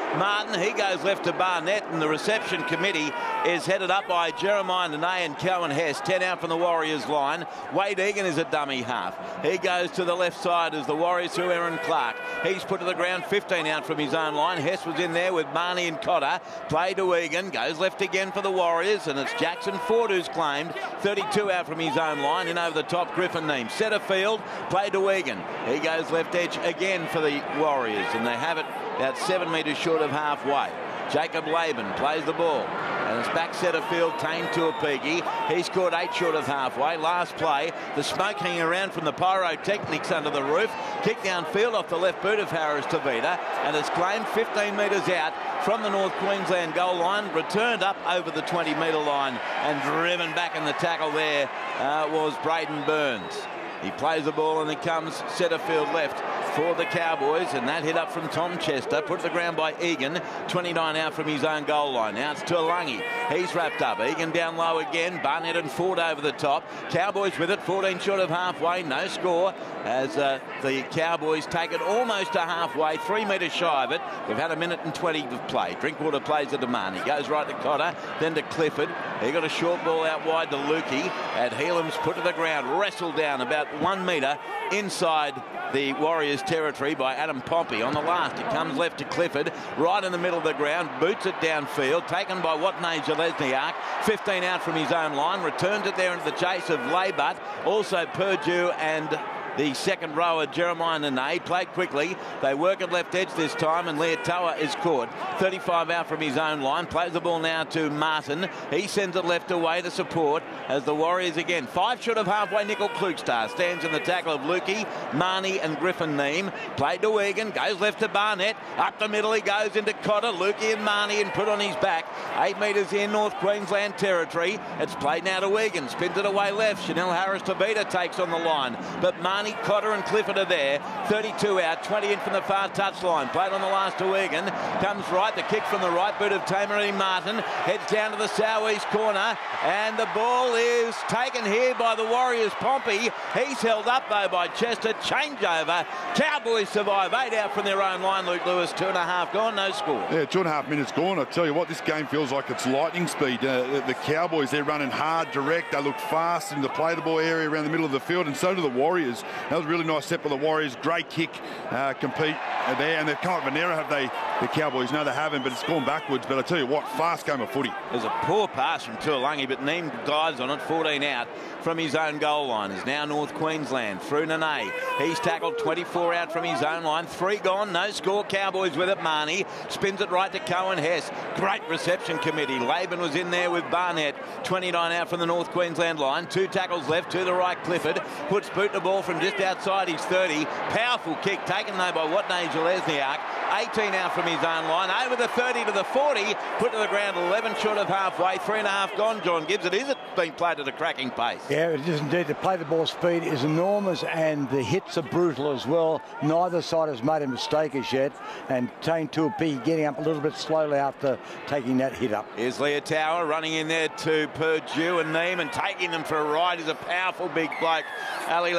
Martin, he goes left to Barnett, and the reception committee is headed up by Jeremiah Nene and Cohen Hess. 10 out from the Warriors line. Wade Egan is a dummy half. He goes to the left side as the Warriors through Aaron Clark. He's put to the ground, 15 out from his own line. Hess was in there with Marnie and Cotter. Play to Egan, goes left again for the Warriors, and it's Jackson Ford who's claimed. 32 out from his own line. In over the top, Griffin Neem. Centre field, play to Egan. He goes left edge again for the Warriors, and they have it about 7 metres short of halfway. Jacob Laban plays the ball, and it's back centre field, Tane Tuapigi. He scored 8 short of halfway. Last play, the smoke hanging around from the pyrotechnics under the roof. Kick downfield off the left boot of Harris Tavita, and it's claimed 15 metres out from the North Queensland goal line. Returned up over the 20-metre line and driven back in the tackle there was Braden Burns. He plays the ball and it comes centre field left for the Cowboys, and that hit up from Tom Chester, put to the ground by Egan, 29 out from his own goal line. Now it's Tuolangi. He's wrapped up. Egan down low again. Barnett and Ford over the top. Cowboys with it, 14 short of halfway. No score as the Cowboys take it almost to halfway, 3 metres shy of it. We've had 1 minute and 20 of play. Drinkwater plays the demand. He goes right to Cotter, then to Clifford. He got a short ball out wide to Lukey. And Helam's put to the ground, wrestled down about 1 metre inside the Warriors territory by Adam Pompey. On the last, it comes left to Clifford, right in the middle of the ground, boots it downfield, taken by Watney Zelezniak, 15 out from his own line, returns it there into the chase of Laybutt, also Purdue and the second rower, Jeremiah Nene, played quickly. They work at left edge this time, and Leotoa is caught. 35 out from his own line. Plays the ball now to Martin. He sends it left away to support as the Warriors again. 5 short of halfway, Nickel Klugstar stands in the tackle of Lukey, Marnie and Griffin Neem. Played to Egan, goes left to Barnett. Up the middle he goes into Cotter, Lukey and Marnie, and put on his back. 8 metres in North Queensland territory. It's played now to Egan, spins it away left. Chanel Harris Tavita takes on the line, but Marnie, Cotter and Clifford are there. 32 out, 20 in from the far touchline. Played on the last to Egan. Comes right, the kick from the right boot of Tamarine Martin. Heads down to the southeast corner, and the ball is taken here by the Warriors. Pompey, he's held up though by Chester. Changeover. Cowboys survive. 8 out from their own line. Luke Lewis, 2.5 gone, no score. Yeah, 2.5 minutes gone. I tell you what, this game feels like it's lightning speed. The Cowboys, they're running hard, direct. They look fast in the play the ball area around the middle of the field, and so do the Warriors. That was a really nice step by the Warriors. Great kick, compete there, and they've come up with an error, have they? The Cowboys, no, they haven't, but it's gone backwards. But I tell you what, fast game of footy. There's a poor pass from Tuolangi, but Neem dives on it. 14 out from his own goal line. Is now North Queensland through Nene. He's tackled, 24 out from his own line. 3 gone, no score. Cowboys with it. Marnie spins it right to Cohen Hess. Great reception committee. Laban was in there with Barnett. 29 out from the North Queensland line. 2 tackles left to the right. Clifford puts boot the ball from just outside his 30. Powerful kick taken though by Watney Zelezniak. 18 out from his own line. Over the 30 to the 40. Put to the ground, 11 short of halfway. 3.5 gone, John Gibbs. Is it being played at a cracking pace? Yeah, it is indeed. The play the ball speed is enormous, and the hits are brutal as well. Neither side has made a mistake as yet, and Tane Tuapigi getting up a little bit slowly after taking that hit up. Here's Leotoa running in there to Purdue and Neem and taking them for a ride. He's a powerful big bloke, Ali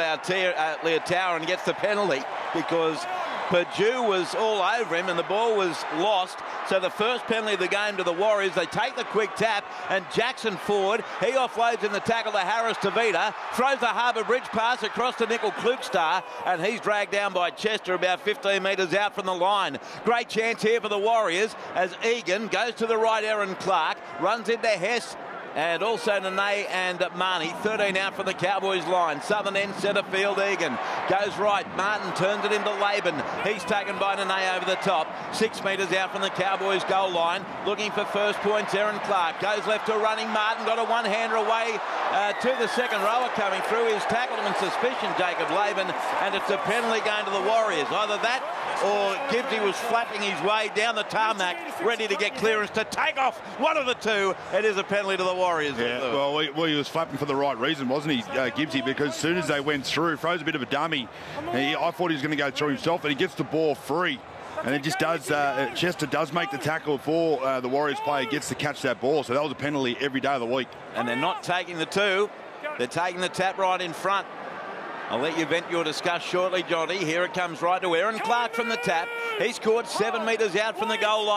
Leotoa, and gets the penalty because Purdue was all over him and the ball was lost. So the first penalty of the game to the Warriors. They take the quick tap, and Jackson Ford, he offloads in the tackle to Harris Tavita, throws the Harbour Bridge pass across to Nickel Klugstar, and he's dragged down by Chester about 15 metres out from the line. Great chance here for the Warriors as Egan goes to the right. Aaron Clark runs into Hess, and also Nene and Marnie. 13 out from the Cowboys line. Southern end centre field. Egan goes right. Martin turns it into Laban. He's taken by Nene over the top. 6 metres out from the Cowboys goal line. Looking for first points. Aaron Clark goes left to running Martin. Got a one-hander away to the second rower coming through. He's tackled him in suspicion, Jacob Laban, and it's a penalty going to the Warriors. Either that or Gibbsy was flapping his way down the tarmac, ready to get clearance to take off. One of the two. It is a penalty to the Warriors. Yeah, well, he was flapping for the right reason, wasn't he, Gibbsy? Because as soon as they went through, throws a bit of a dummy. I thought he was going to go through himself, and he gets the ball free. And it just does, Chester does make the tackle before the Warriors player gets to catch that ball. So that was a penalty every day of the week. And they're not taking the 2. They're taking the tap right in front. I'll let you vent your discuss shortly, Johnny. Here it comes right to Aaron Clark from the tap. He's caught 7 metres out from the goal line.